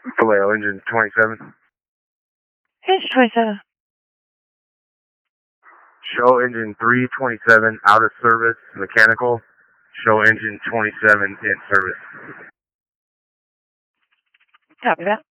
Vallejo, engine 27. Engine 27. Show engine 327 out of service, mechanical. Show engine 27 in service. Copy that.